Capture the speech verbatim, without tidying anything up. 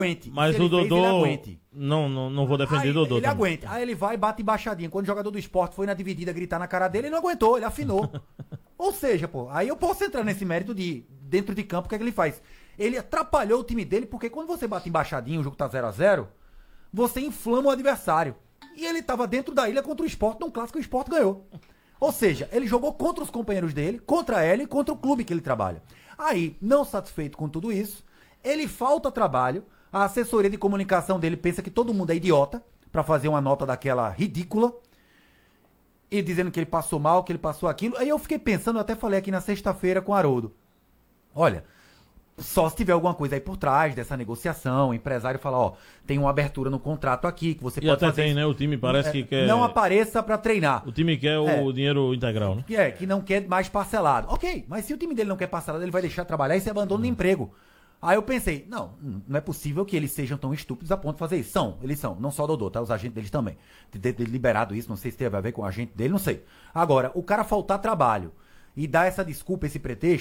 aguente. Mas Se o ele fez, Dodô. ele aguente. Não, não, não vou defender Aí, Dodô. ele também. aguenta. Aí ele vai e bate embaixadinha. Quando o jogador do esporte foi na dividida gritar na cara dele, ele não aguentou, ele afinou. Ou seja, pô, aí eu posso entrar nesse mérito de, dentro de campo, o que é que ele faz? Ele atrapalhou o time dele, porque quando você bate embaixadinho, o jogo tá zero a zero, você inflama o adversário. E ele tava dentro da ilha contra o esporte, num clássico o esporte ganhou. Ou seja, ele jogou contra os companheiros dele, contra ele e contra o clube que ele trabalha. Aí, não satisfeito com tudo isso, ele falta trabalho, a assessoria de comunicação dele pensa que todo mundo é idiota pra fazer uma nota daquela ridícula, e dizendo que ele passou mal, que ele passou aquilo. Aí eu fiquei pensando, eu até falei aqui na sexta-feira com o Haroldo. Olha, só se tiver alguma coisa aí por trás dessa negociação, o empresário fala, ó, tem uma abertura no contrato aqui, que você E pode até fazer tem, isso. né? O time parece É, que quer. Não apareça pra treinar. O time quer o É. dinheiro integral, né? Que é, que não quer mais parcelado. Ok, mas se o time dele não quer parcelado, ele vai deixar trabalhar e se abandona no emprego. Aí eu pensei, não, não é possível que eles sejam tão estúpidos a ponto de fazer isso. São, eles são, não só o Dodô, tá? Os agentes deles também. De ter de, de liberado isso, não sei se teve a ver com o agente dele, não sei. Agora, o cara faltar trabalho e dar essa desculpa, esse pretexto,